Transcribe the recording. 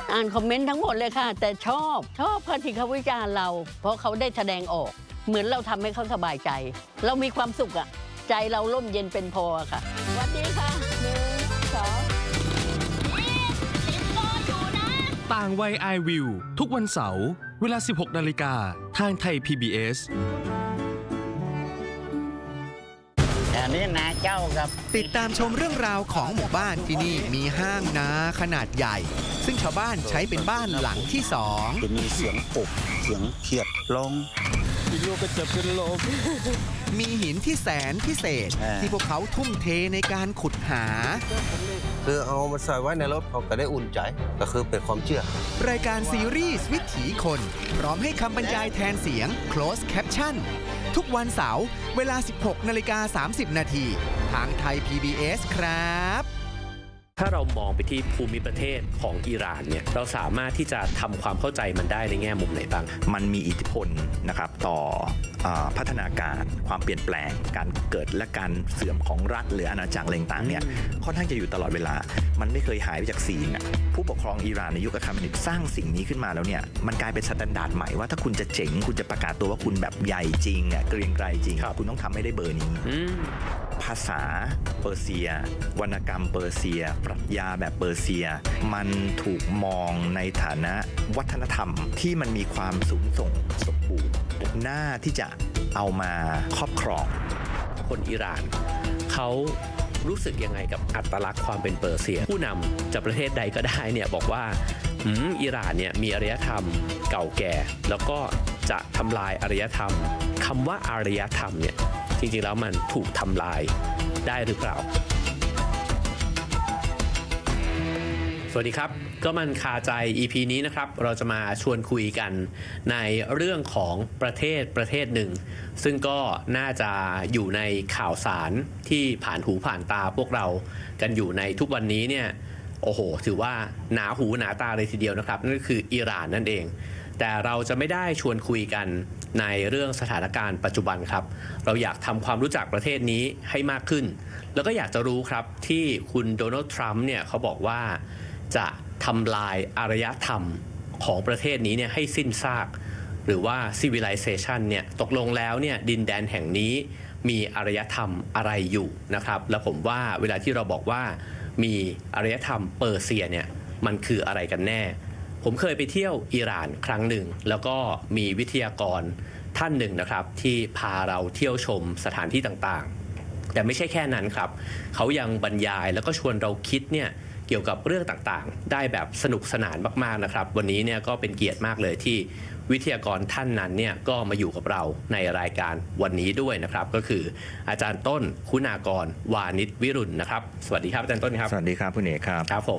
อ่านคอมเมนต์ทั้งหมดเลยค่ะแต่ชอบค่ะที่เขาวิจารณ์เราเพราะเขาได้แสดงออกเหมือนเราทำให้เขาสบายใจเรามีความสุขอะใจเราร่มเย็นเป็นพอค่ะสวัสดีค่ะ1 2 ต่างวัย I Will ทุกวันเสาร์เวลา 16 นาฬิกาทางไทย PBS อันนี้นาเจ้าครับติดตามชมเรื่องราวของหมู่บ้านที่นี่มีห้างนาขนาดใหญ่ ซึ่งชาวบ้านใช้เป็นบ้านหลังที่สองจะมีเสียงปลุกเสียงเขียดร้องลูกก็จะเป็นลมมีหินที่แสนพิเศษที่พวกเขาทุ่มเทในการขุดหาคือเอามาใส่ไว้ในรถเขาก็ได้อุ่นใจก็คือเป็นความเชื่อรายการซีรีส์วิถีคนพร้อมให้คำบรรยายแทนเสียง close caption ทุกวันเสาร์เวลา 16:30 นาทีทางไทย PBS ครับถ้าเรามองไปที่ภูมิประเทศของอิหร่านเนี่ยเราสามารถที่จะทำความเข้าใจมันได้ในแง่มุมไหนบ้างมันมีอิทธิพลนะครับต่อพัฒนาการความเปลี่ยนแปลงการเกิดและการเสื่อมของรัฐหรืออาณาจักรอะไรต่างๆเนี่ยค่อนข้างจะอยู่ตลอดเวลามันไม่เคยหายไปจากซีนผู้ปกครองอิหร่านในยุคอัครเมนิดสร้างสิ่งนี้ขึ้นมาแล้วเนี่ยมันกลายเป็นสแตนดาร์ดใหม่ว่าถ้าคุณจะเจ๋งคุณจะประกาศตัวว่าคุณแบบใหญ่จริงเกรียงไกรจริงคุณต้องทำให้ได้เบอร์นี้ภาษาเปอร์เซียวรรณกรรมเปอร์เซียปรัชญาแบบเปอร์เซียมันถูกมองในฐานะวัฒนธรรมที่มันมีความสูงส่งสมบูรณ์น่าที่จะเอามาครอบครองคนอิหร่านเขารู้สึกยังไงกับอัตลักษณ์ความเป็นเปอร์เซียผู้นำจากประเทศใดก็ได้เนี่ยบอกว่าอิหร่านเนี่ยมีอารยธรรมเก่าแก่แล้วก็จะทำลายอารยธรรมคำว่าอารยธรรมเนี่ยจริงๆแล้วมันถูกทำลายได้หรือเปล่าสวัสดีครับก็มันคาใจ EP นี้นะครับเราจะมาชวนคุยกันในเรื่องของประเทศหนึ่งซึ่งก็น่าจะอยู่ในข่าวสารที่ผ่านหูผ่านตาพวกเรากันอยู่ในทุกวันนี้เนี่ยโอ้โหถือว่าหนาหูหนาตาเลยทีเดียวนะครับนั่นก็คืออิหร่านนั่นเองแต่เราจะไม่ได้ชวนคุยกันในเรื่องสถานการณ์ปัจจุบันครับเราอยากทำความรู้จักประเทศนี้ให้มากขึ้นแล้วก็อยากจะรู้ครับที่คุณโดนัลด์ทรัมป์เนี่ยเขาบอกว่าจะทำลายอารยธรรมของประเทศนี้เนี่ยให้สิ้นซากหรือว่า civilization เนี่ยตกลงแล้วเนี่ยดินแดนแห่งนี้มีอารยธรรมอะไรอยู่นะครับแล้วผมว่าเวลาที่เราบอกว่ามีอารยธรรมเปอร์เซียเนี่ยมันคืออะไรกันแน่ผมเคยไปเที่ยวอิหร่านครั้งหนึ่งแล้วก็มีวิทยากรท่านหนึ่งนะครับที่พาเราเที่ยวชมสถานที่ต่างๆแต่ไม่ใช่แค่นั้นครับเขายังบรรยายแล้วก็ชวนเราคิดเนี่ยเกี่ยวกับเรื่องต่างๆได้แบบสนุกสนานมากๆนะครับวันนี้เนี่ยก็เป็นเกียรติมากเลยที่วิทยากรท่านนั้นเนี่ยก็มาอยู่กับเราในรายการวันนี้ด้วยนะครับก็คืออาจารย์ต้นคุณากรวานิชวิรุณนะครับสวัสดีครับอาจารย์ต้นครับสวัสดีครับคุณเอกครับครับผม